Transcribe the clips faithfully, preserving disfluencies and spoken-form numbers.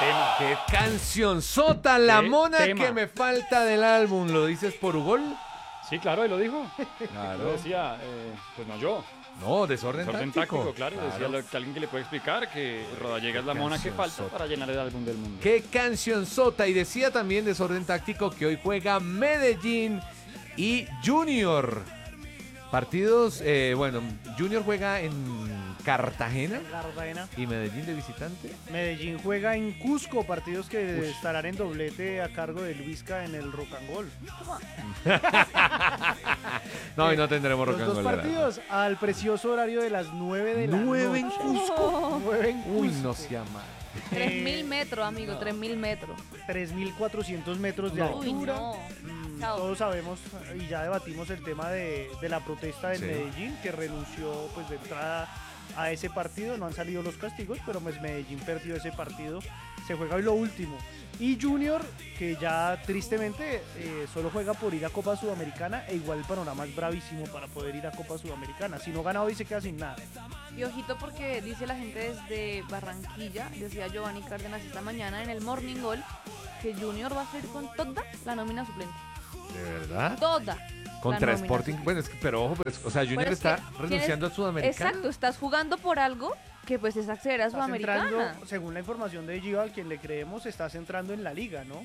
tema. ¡Qué canción sota! La ¿Qué mona tema? que me falta del álbum. ¿Lo dices por Ugol? Sí, claro, él lo dijo. Claro. Yo decía, eh, pues no yo. No, desorden, Desorden táctico. táctico, claro. Decía lo- que alguien que le puede explicar que Rodallega es la mona que canción falta sota. para llenar el álbum del mundo. ¡Qué canción sota! Y decía también Desorden Táctico que hoy juega Medellín y Junior. Partidos, eh, bueno, Junior juega en Cartagena Cartagena. y Medellín de visitante. Medellín juega en Cusco, partidos que estarán en doblete a cargo de Luisca en el Rock and Roll. No, y no tendremos Los rock and dos roll, partidos al precioso horario de las nueve de la ¿Nueve en noche. Cusco? nueve en Uy, Cusco. no sea mal. tres mil metros, amigo, tres mil metros. tres mil cuatrocientos metros de No. Uy, altura. no. Mm, Chao. Todos sabemos y ya debatimos el tema de, de la protesta del Sí. Medellín, que renunció pues de entrada a ese partido. No han salido los castigos, pero pues Medellín perdió ese partido. Se juega hoy lo último. Y Junior, que ya tristemente eh, solo juega por ir a Copa Sudamericana, e igual el panorama es bravísimo para poder ir a Copa Sudamericana. Si no gana hoy se queda sin nada. Y ojito porque dice la gente desde Barranquilla, decía Giovanni Cárdenas esta mañana en el Morning Gol, que Junior va a ser con toda la nómina suplente. ¿De verdad? Toda. Contra la nómina Sporting. suplente. Bueno, es que, pero ojo, pues, o sea, Junior Pero es está que renunciando tienes- a Sudamericana. Exacto, estás jugando por algo que pues es acceder a Estás Sudamericana. entrando, según la información de Gio, al quien le creemos, estás entrando en la liga, ¿no?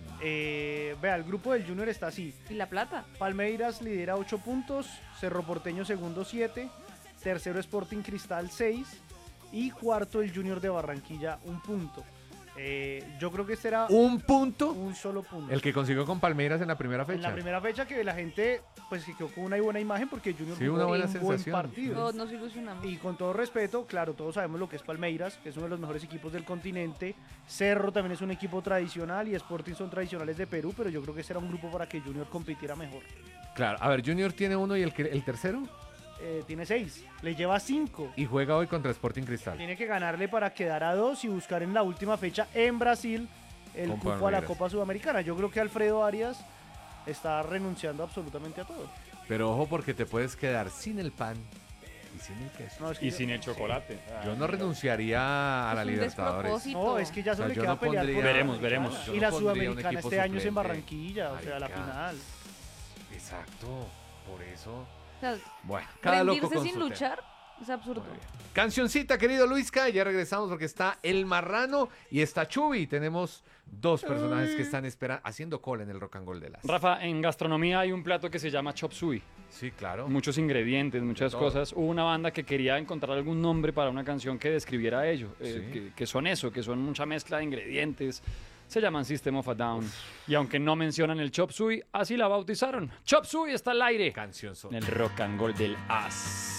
Eh, vea, el grupo del Junior está así. Y la plata. Palmeiras lidera ocho puntos, Cerro Porteño segundo siete, tercero Sporting Cristal seis y cuarto el Junior de Barranquilla un punto. Eh, yo creo que este era Un punto. un solo punto. El que consiguió con Palmeiras en la primera En fecha. la primera fecha que la gente pues que quedó con una buena imagen porque Junior Sí, jugó una buena un buen sensación. partido. Todos nos ilusionamos. Y con todo respeto, claro, todos sabemos lo que es Palmeiras, que es uno de los mejores equipos del continente. Cerro también es un equipo tradicional y Sporting son tradicionales de Perú, pero yo creo que ese era un grupo para que Junior compitiera mejor. Claro, a ver, Junior tiene uno y el, que- el tercero. Eh, tiene seis, le lleva cinco. Y juega hoy contra Sporting Cristal. Tiene que ganarle para quedar a dos y buscar en la última fecha en Brasil el Con cupo a la Palmeiras. Copa Sudamericana. Yo creo que Alfredo Arias está renunciando absolutamente a todo. Pero ojo porque te puedes quedar sin el pan y sin el queso. No, es que Y yo- sin el chocolate. Yo no renunciaría a la Es un Libertadores. despropósito. No, es que ya O sea, solo le yo queda no pelear por- pondría- Veremos, veremos. Yo Y no la pondría un Sudamericana equipo este año es en suplente. Barranquilla, o sea, la Marica. final. Exacto, por eso. O sea, Bueno, cada loco rendirse con sin su tema. luchar es absurdo. Muy bien. Cancioncita, querido Luisca, ya regresamos porque está El Marrano y está Chubi. Tenemos dos personajes que están esperando, haciendo cola en el Rock and Roll de las. Rafa, en gastronomía hay un plato que se llama chop suey. Sí, claro. Muchos ingredientes, muchas todo. cosas. Hubo una banda que quería encontrar algún nombre para una canción que describiera ello, eh, Sí. que, que son eso, que son mucha mezcla de ingredientes. Se llaman System of a Down. Y aunque no mencionan el chop suey, así la bautizaron. Chop suey está al aire Canción en el rock and roll del As.